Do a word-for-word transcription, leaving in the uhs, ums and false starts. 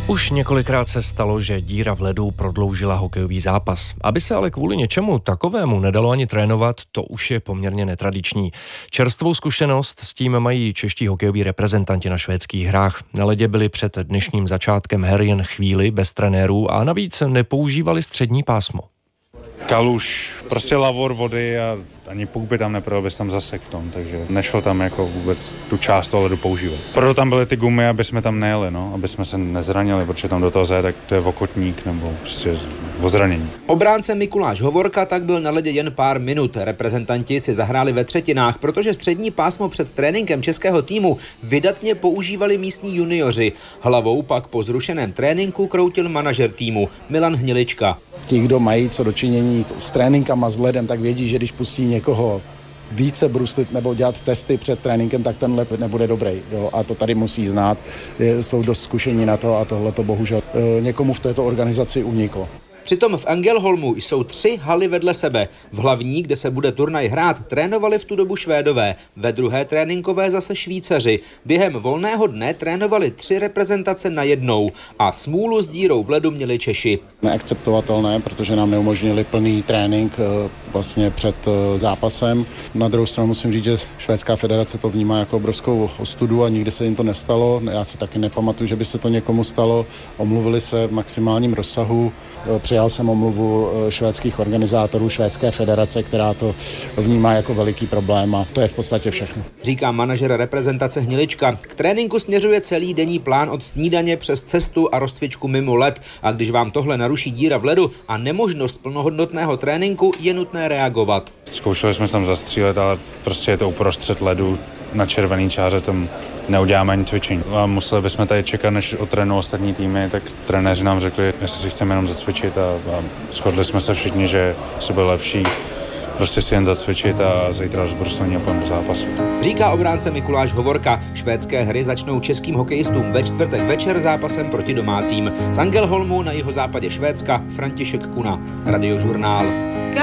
Už několikrát se stalo, že díra v ledu prodloužila hokejový zápas. Aby se ale kvůli něčemu takovému nedalo ani trénovat, to už je poměrně netradiční. Čerstvou zkušenost s tím mají čeští hokejoví reprezentanti na švédských hrách. Na ledě byli před dnešním začátkem her jen chvíli bez trenérů a navíc nepoužívali střední pásmo. Kaluš, prostě lavor vody a ani puk by tam neprojel, bys tam zasek v tom, takže nešlo tam jako vůbec tu část toho ledu používat. Proto tam byly ty gumy, aby jsme tam nejeli, no, aby jsme se nezranili, protože tam do toho zajet, tak to je okotník nebo prostě o zranění. Obránce Mikuláš Hovorka tak byl na ledě jen pár minut. Reprezentanti si zahráli ve třetinách, protože střední pásmo před tréninkem českého týmu vydatně používali místní junioři. Hlavou pak po zrušeném tréninku kroutil manažer týmu Milan Hnilička. Ti, kdo mají co dočinění s tréninkama s ledem, tak vědí, že když pustí někoho více bruslit nebo dělat testy před tréninkem, tak ten led nebude dobrý. Jo? A to tady musí znát. Jsou dost zkušení na to a tohle to bohužel někomu v této organizaci uniklo. Přitom v Ängelholmu jsou tři haly vedle sebe. V hlavní, kde se bude turnaj hrát, trénovali v tu dobu Švédové, ve druhé tréninkové zase Švýcaři. Během volného dne trénovali tři reprezentace najednou a smůlu s dírou v ledu měli Češi. Neakceptovatelné, protože nám neumožnili plný trénink vlastně před zápasem. Na druhou stranu musím říct, že Švédská federace to vnímá jako obrovskou ostudu a nikdy se jim to nestalo. Já si taky nepamatuju, že by se to někomu stalo. Omluvili se v maximálním rozsahu. Přijal jsem omluvu švédských organizátorů Švédské federace, která to vnímá jako veliký problém a to je v podstatě všechno. Říká manažer reprezentace Hnilička. K tréninku směřuje celý denní plán od snídaně přes cestu a rozcvičku mimo led. A když vám tohle naruší díra v ledu a nemožnost plnohodnotného tréninku, je nutné reagovat. Zkoušeli jsme se tam zastřílet, ale prostě je to uprostřed ledu na červený čáře, tam neuděláme ani cvičení. A museli bychom tady čekat, než otrénují ostatní týmy, tak trenéři nám řekli, jestli si chceme jenom zacvičit a, a shodli jsme se všichni, že se byl lepší prostě si jen zacvičit a zítra rozbruslení a půjdeme do zápasu. Říká obránce Mikuláš Hovorka. Švédské hry začnou českým hokejistům ve čtvrtek večer zápasem proti domácím. Z Ängelholmu na jihozápadě Švédska František Kuna, Radiožurnál.